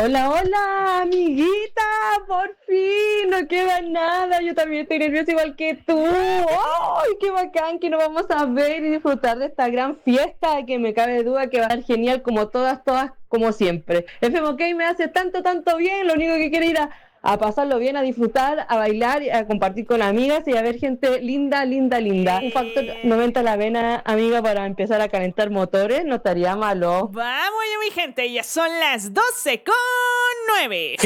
Hola, hola, amiguita, por fin, no queda nada, yo también estoy nerviosa igual que tú. ¡Ay, qué bacán que nos vamos a ver y disfrutar de esta gran fiesta que me cabe duda que va a ser genial como todas, como siempre. FMK me hace tanto bien, lo único que quiero ir a pasarlo bien, a disfrutar, a bailar, a compartir con amigas y a ver gente linda. Un factor 90 a la vena, amiga, para empezar a calentar motores, no estaría malo. Vamos ya, mi gente, ya son las 12:09.